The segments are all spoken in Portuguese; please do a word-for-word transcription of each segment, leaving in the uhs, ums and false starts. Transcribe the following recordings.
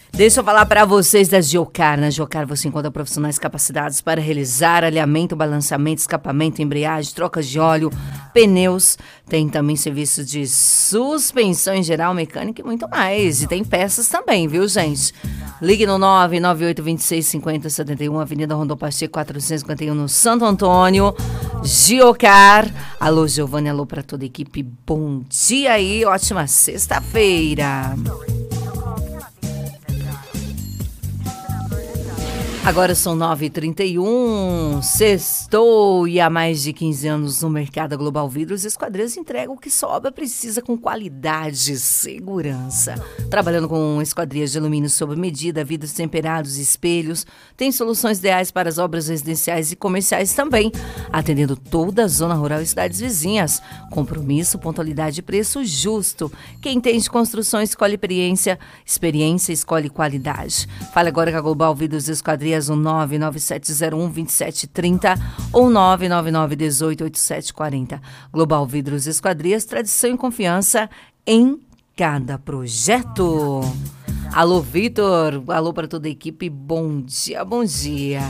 Deixa eu falar para vocês da Geocar. Na Geocar você encontra profissionais capacitados para realizar alinhamento, balanceamento, escapamento, embreagem, trocas de óleo, pneus. Tem também serviço de suspensão em geral, mecânica e muito mais. E tem peças também, viu, gente? Ligue no nove nove oito dois seis cinco zero sete um, Avenida Rondon Pacheco quatrocentos e cinquenta e um, no Santo Antônio. Geocar. Alô, Giovanni, alô para toda a equipe. Bom dia aí, ótima sexta-feira. Agora são nove e trinta e um, sextou e há mais de quinze anos no mercado Global Vidros, Esquadrias entrega o que sua obra precisa com qualidade e segurança. Trabalhando com esquadrias de alumínio sob medida, vidros temperados e espelhos, tem soluções ideais para as obras residenciais e comerciais também, atendendo toda a zona rural e cidades vizinhas. Compromisso, pontualidade e preço justo. Quem entende construção escolhe experiência, experiência escolhe qualidade. Fale agora com a Global Vidros Esquadrias, o nove nove sete zero um dois sete três zero ou nove nove nove um oito oito sete quatro zero. Global Vidros Esquadrias, tradição e confiança em cada projeto. Alô, Vitor. Alô para toda a equipe. Bom dia, bom dia.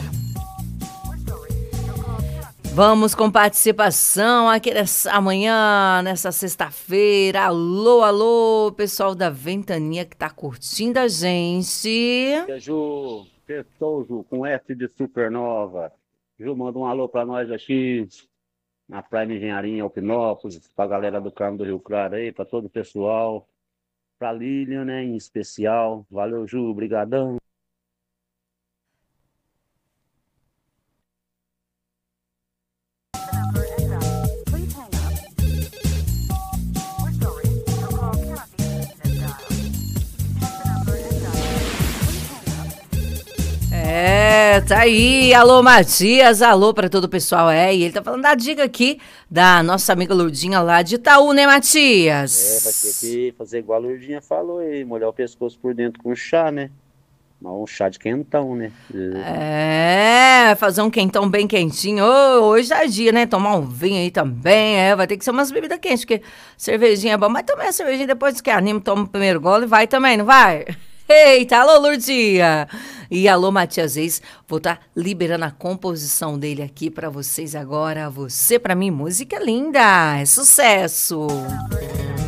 Vamos com participação aqui nessa amanhã, nessa sexta-feira. Alô, alô, pessoal da Ventania que tá curtindo a gente. Ju, sextou, Ju, com F de Supernova. Ju, manda um alô pra nós aqui na Prime Engenharia em Alpinópolis, pra galera do Carmo do Rio Claro aí, pra todo o pessoal. Pra Lilian, né, em especial. Valeu, Ju, brigadão. É, tá aí. Alô, Matias. Alô pra todo o pessoal. É, e ele tá falando da dica aqui da nossa amiga Lourdinha lá de Itaú, né, Matias? É, vai ter que fazer igual a Lourdinha falou aí, molhar o pescoço por dentro com chá, né? Mas um chá de quentão, né? É, fazer um quentão bem quentinho. Ô, hoje é dia, né? Tomar um vinho aí também. É, vai ter que ser umas bebidas quentes, porque cervejinha é bom. Mas também a cervejinha depois que anima, toma o primeiro gole e vai também, não vai? Eita, alô, Lourdinha! E alô, Matias Reis, vou estar tá liberando a composição dele aqui pra vocês agora. Você, pra mim, música linda, é sucesso!